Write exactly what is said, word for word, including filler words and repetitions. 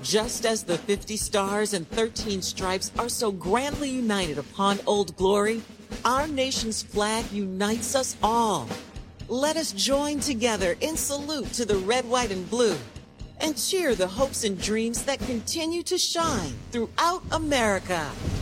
Just as the fifty stars and thirteen stripes are so grandly united upon Old Glory, our nation's flag unites us all. Let us join together in salute to the red, white, and blue, and cheer the hopes and dreams that continue to shine throughout America.